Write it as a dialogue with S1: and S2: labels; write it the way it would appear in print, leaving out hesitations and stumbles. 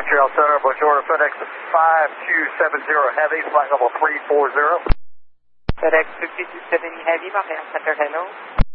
S1: Montreal Center, bunch order FedEx 5270 Heavy, flight level 340.
S2: FedEx 5270 Heavy, Montreal Center, hello.